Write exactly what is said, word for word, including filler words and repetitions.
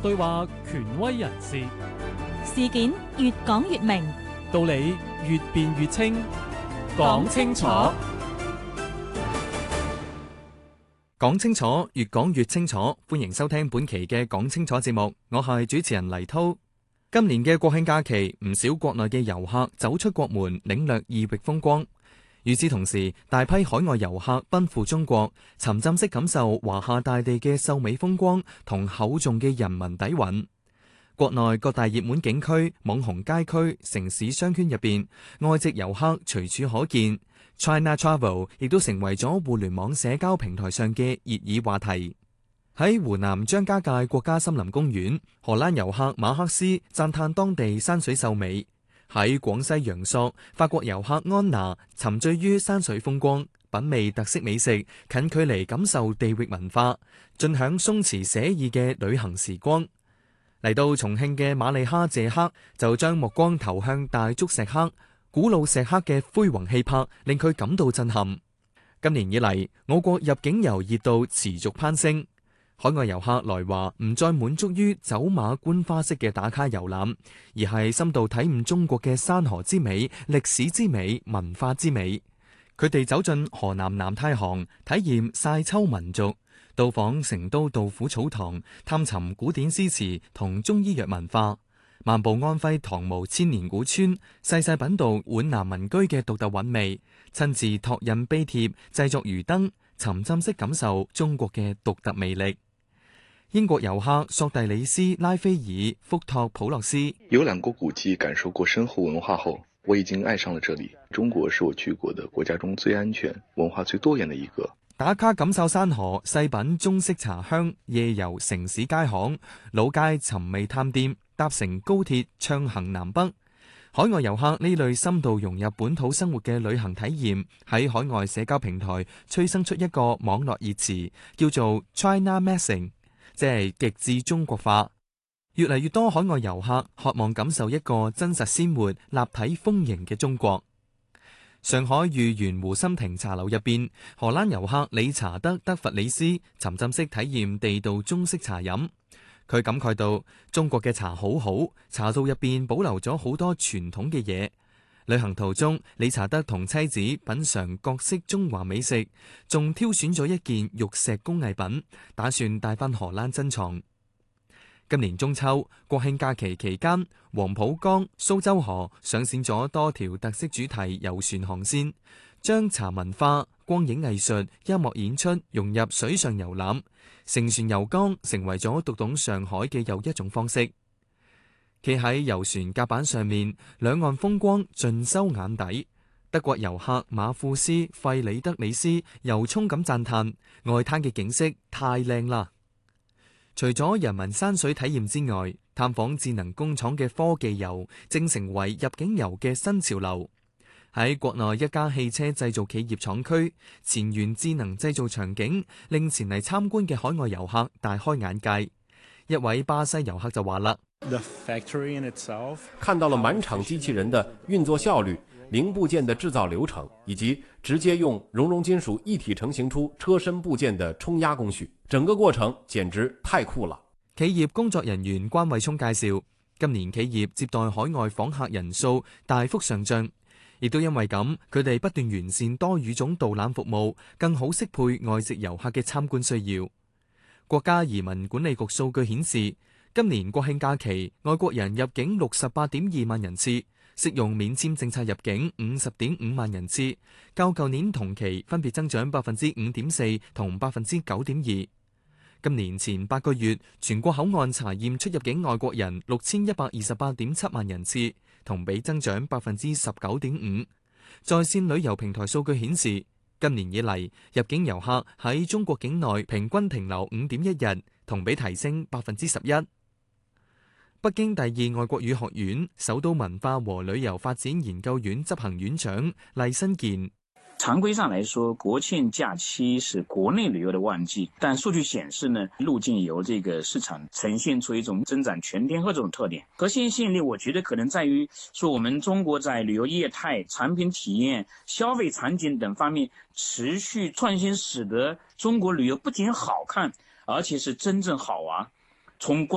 對話權威人士， 事件越講越明， 道理越辯越清，講清楚， 講清楚，越講越清楚。歡迎收聽本期嘅講清楚節目，我係主持人黎濤。今年嘅國慶假期，唔少國內嘅遊客走出國門，領略異域風光。與此同時，大批海外遊客奔赴中國，沉浸式感受華夏大地嘅秀美風光同厚重嘅人文底蘊。國內各大熱門景區、網紅街區、城市商圈入邊，外籍遊客隨處可見。China Travel 亦都成為咗互聯網社交平台上嘅熱議話題。喺湖南張家界國家森林公園，荷蘭遊客馬克斯讚嘆當地山水秀美。喺廣西陽朔，法國遊客安娜沉醉於山水風光，品味特色美食，近距離感受地域文化，盡享鬆弛寫意嘅旅行時光。嚟到重慶嘅馬利哈謝克就將目光投向大足石刻，古老石刻嘅恢宏氣魄令佢感到震撼。今年以嚟，我國入境遊熱度持續攀升。海外遊客來華唔再滿足於走馬觀花式嘅打卡遊覽，而係深度體悟中國嘅山河之美、歷史之美、文化之美。佢哋走進河南南太行，體驗晒秋民族；到訪成都杜甫草堂，探尋古典詩詞同中醫藥文化；漫步安徽唐墓千年古村，細細品讀皖南民居嘅獨特韻味；親自拓印碑帖，製作魚燈，沉浸式感受中國嘅獨特魅力。英國遊客索蒂里斯拉菲爾福托普洛斯遊覽過古蹟，感受過深厚文化後，我已經愛上了這裡。中國是我去過的國家中最安全、文化最多元的一個。 打卡感受山河，細品中式茶香，夜遊城市街巷，老街尋味探店，搭乘高鐵暢行南北。海外遊客呢類深度融入本土生活嘅旅行體驗，喺海外社交平台催生出一個網絡熱詞，叫做 China Maxing，即係極致中國化。越嚟越多海外遊客渴望感受一個真實鮮活、立體豐盈嘅中國。上海豫園湖心亭茶樓入邊，荷蘭遊客理查德德弗里斯沉浸式體驗地道中式茶飲。佢感慨到中國嘅茶好好，茶道入邊保留咗好多傳統嘅嘢。旅行途中，理查德同妻子品嘗各式中華美食，仲挑選咗一件玉石工藝品，打算帶返荷蘭珍藏。今年中秋國慶假期期間，黃浦江、蘇州河上線咗多條特色主題遊船航線，將茶文化、光影藝術、音樂演出融入水上遊覽，乘船遊江成為咗讀懂上海嘅又一種方式。企喺遊船甲板上面，兩岸風光盡收眼底。德國遊客馬庫斯費里德里斯由衷咁讚嘆外灘嘅景色太靚啦。除咗人文山水體驗之外，探訪智能工廠嘅科技遊正成為入境遊嘅新潮流。喺國內一家汽車製造企業廠區，前沿智能製造場景令前嚟參觀嘅海外遊客大開眼界。一位巴西遊客就話啦， 看到了滿場機器人的運作效率、零部件的製造流程，以及直接用熔融金屬一體成型出車身部件的沖壓工序，整個過程簡直太酷了。 企業工作人員關慧聰介紹，今年企業接待海外訪客人數大幅上漲，亦都因為咁，佢哋不斷完善多語種導覽服務，更好適配外籍遊客嘅參觀需要。國家移民管理局數據顯示，今年國慶假期，外國人入境六十八點二萬人次，適用免簽政策入境五十點五萬人次，較舊年同期分別增長百分之五點四同百分之九點二。今年前八個月，全國口岸查驗出入境外國人六千一百二十八點七萬人次，同比增長百分之十九點五。在線旅遊平台數據顯示，今年以嚟入境遊客喺中國境內平均停留五點一日，同比提升百分之十一。北京第二外國語學院首都文化和旅遊發展研究院執行院長厲新健。 常規上來說，國慶假期是國內旅遊的旺季，但數據顯示呢，入境遊這個市場呈現出一種增長全天候這種特點。核心吸引力，我覺得可能在於說，我們中國在旅遊業態、產品體驗、消費場景等方面持續創新，使得中國旅遊不僅好看，而且是真正好玩。從